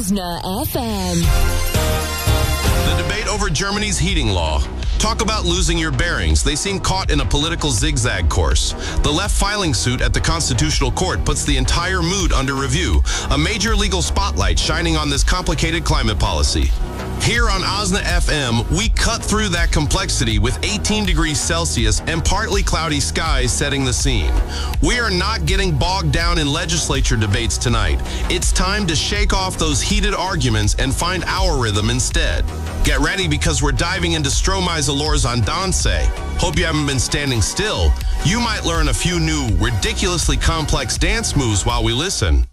Osna FM. The debate over Germany's heating law. Talk about losing your bearings. They seem caught in a political zigzag course. The left filing suit at the Constitutional Court puts the entire mood under review. A major legal spotlight shining on this complicated climate policy. Here on Osna FM, we cut through that complexity with 18 degrees Celsius and partly cloudy skies setting the scene. We are not getting bogged down in legislature debates tonight. It's time to shake off those heated arguments and find our rhythm instead. Get ready because we're diving into Stromae's allures on Danse. Hope you haven't been standing still. You might learn a few new, ridiculously complex dance moves while we listen.